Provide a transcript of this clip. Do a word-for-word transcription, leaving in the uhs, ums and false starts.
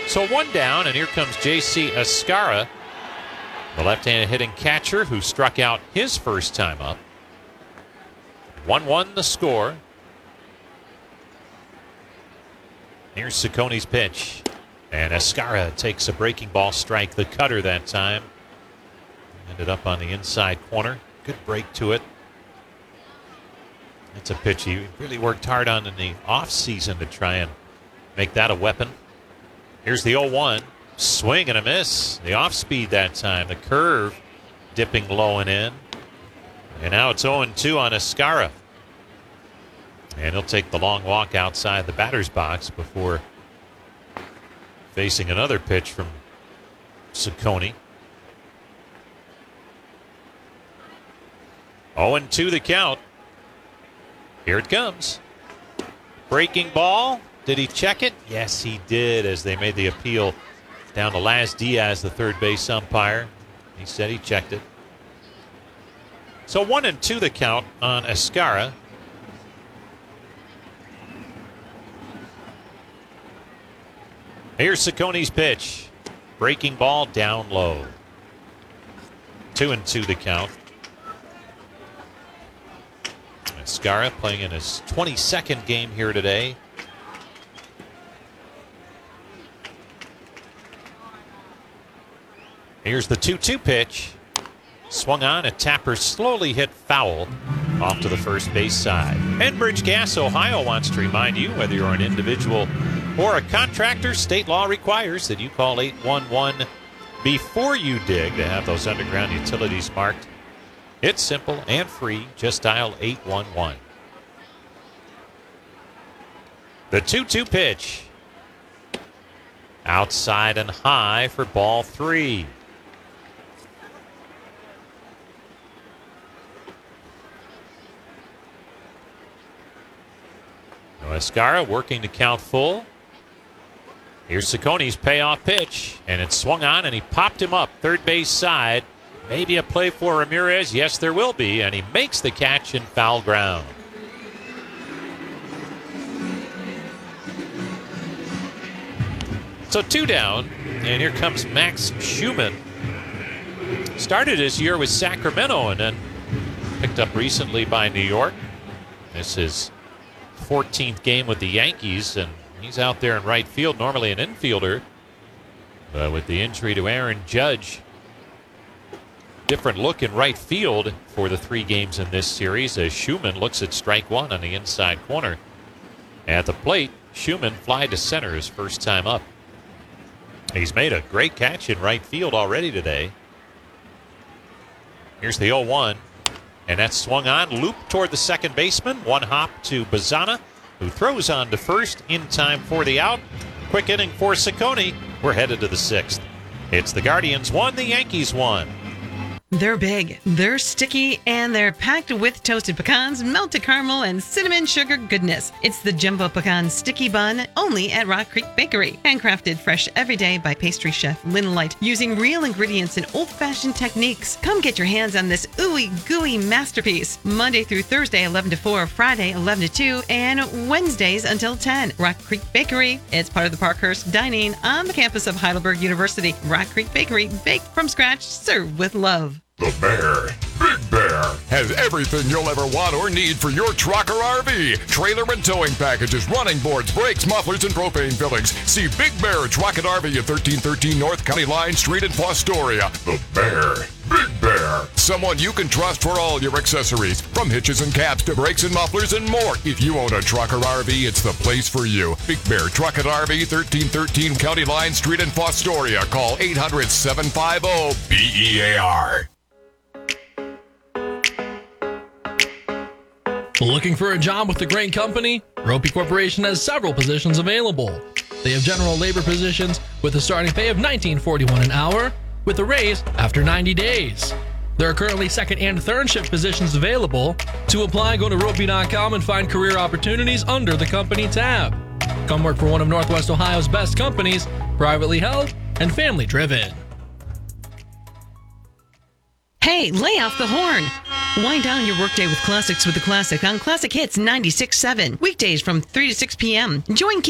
So one down, and here comes J C Escarra, the left-handed hitting catcher who struck out his first time up. one one the score. Here's Cicconi's pitch. And Escarra takes a breaking ball strike, the cutter that time. Ended up on the inside corner. Good break to it. It's a pitch he really worked hard on in the offseason to try and make that a weapon. Here's the oh one. Swing and a miss. The off speed that time. The curve dipping low and in. And now it's oh two on Escarra. And he'll take the long walk outside the batter's box before facing another pitch from Cicconi. oh two the count. Here it comes. Breaking ball. Did he check it? Yes, he did, as they made the appeal down to Laz Diaz, the third base umpire. He said he checked it. So one and two the count on Escarra. Here's Cicconi's pitch. Breaking ball down low. Two and two the count. Escarra playing in his twenty-second game here today. Here's the two two pitch. Swung on, a tapper slowly hit foul off to the first base side. Enbridge Gas Ohio wants to remind you, whether you're an individual or a contractor, state law requires that you call eight one one before you dig to have those underground utilities marked. It's simple and free. Just dial eight one one. The two two pitch. Outside and high for ball three. Escarra working to count full. Here's Cicconi's payoff pitch, and it's swung on, and he popped him up third base side. Maybe a play for Ramirez. Yes, there will be, and he makes the catch in foul ground. So two down, and here comes Max Schumann. Started his year with Sacramento and then picked up recently by New York. This is fourteenth game with the Yankees, and he's out there in right field, normally an infielder. But with the injury to Aaron Judge, different look in right field for the three games in this series as Schumann looks at strike one on the inside corner. At the plate, Schumann fly to center his first time up. He's made a great catch in right field already today. Here's the oh one. And that's swung on, looped toward the second baseman. One hop to Bazana, who throws on to first in time for the out. Quick inning for Cicconi. We're headed to the sixth. It's the Guardians one, the Yankees one. They're big, they're sticky, and they're packed with toasted pecans, melted caramel, and cinnamon sugar goodness. It's the Jumbo Pecan Sticky Bun, only at Rock Creek Bakery. Handcrafted fresh every day by pastry chef Lynn Light, using real ingredients and old-fashioned techniques. Come get your hands on this ooey gooey masterpiece. Monday through Thursday, eleven to four, Friday, eleven to two, and Wednesdays until ten. Rock Creek Bakery. It's part of the Parkhurst Dining on the campus of Heidelberg University. Rock Creek Bakery, baked from scratch, served with love. The Bear, Big Bear, has everything you'll ever want or need for your truck or R V. Trailer and towing packages, running boards, brakes, mufflers, and propane fillings. See Big Bear Truck and R V at thirteen thirteen North County Line Street in Fostoria. The Bear, Big Bear, someone you can trust for all your accessories, from hitches and caps to brakes and mufflers and more. If you own a truck or R V, it's the place for you. Big Bear Truck and R V, thirteen thirteen County Line Street in Fostoria. Call eight hundred, seven five zero, B E A R. Looking for a job with a great company? Ropey Corporation has several positions available. They have general labor positions with a starting pay of nineteen forty-one an hour, with a raise after ninety days. There are currently second and third shift positions available. To apply, go to ropey dot com and find career opportunities under the company tab. Come work for one of Northwest Ohio's best companies, privately held and family driven. Hey, lay off the horn. Wind down your workday with classics with the Classic on Classic Hits ninety-six point seven. Weekdays from three to six p.m. Join